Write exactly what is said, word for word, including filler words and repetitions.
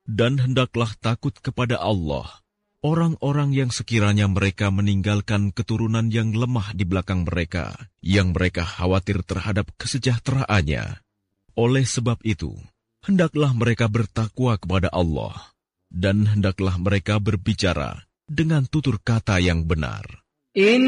Dan hendaklah takut kepada Allah orang-orang yang sekiranya mereka meninggalkan keturunan yang lemah di belakang mereka, yang mereka khawatir terhadap kesejahteraannya. Oleh sebab itu, hendaklah mereka bertakwa kepada Allah, dan hendaklah mereka berbicara dengan tutur kata yang benar.